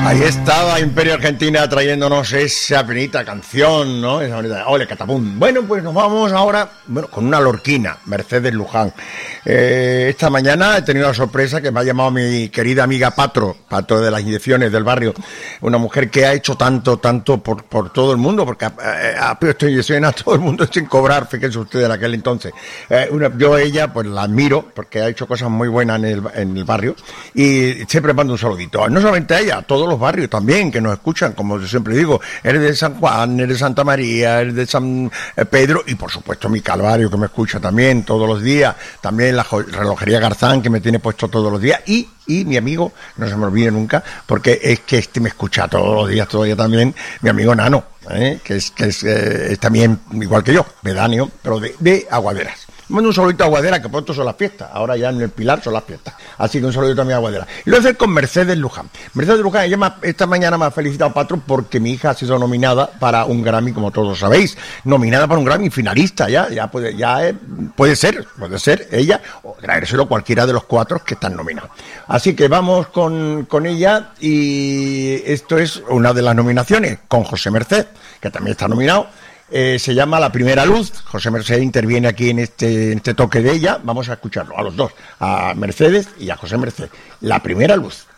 Ahí estaba Imperio Argentina trayéndonos esa bonita canción, ¿no? Esa bonita, ole, catapum. Bueno, pues nos vamos ahora, con una lorquina, Mercedes Luján. Esta mañana he tenido la sorpresa que me ha llamado mi querida amiga Patro de las inyecciones del barrio, una mujer que ha hecho tanto por todo el mundo, porque ha puesto inyecciones a todo el mundo sin cobrar, fíjense ustedes en aquel entonces. Yo a ella, pues la admiro, porque ha hecho cosas muy buenas en el barrio, y siempre mando un saludito. No solamente a ella, a todos los barrios también que nos escuchan, como yo siempre digo, eres de San Juan, eres de Santa María, eres de San Pedro, y por supuesto mi Calvario, que me escucha también todos los días, también la relojería Garzán, que me tiene puesto todos los días, y mi amigo, no se me olvide nunca, porque es que me escucha todos los días todavía también, mi amigo Nano, que es también igual que yo, pedáneo, pero de Aguaderas. Mando un saludito a Aguadera, que pronto son las fiestas. Ahora ya en el Pilar son las fiestas. Así que un saludito también a Aguadera. Y lo voy a hacer con Mercedes Luján. Mercedes Luján, esta mañana me ha felicitado Patrón porque mi hija ha sido nominada para un Grammy, como todos sabéis. Nominada para un Grammy, finalista puede ser ella, o traérselo cualquiera de los 4 que están nominados. Así que vamos con ella, y esto es una de las nominaciones, con José Merced, que también está nominado. Se llama La Primera Luz. José Merced interviene aquí en este toque de ella. Vamos a escucharlo a los dos, a Mercedes y a José Merced. La Primera Luz.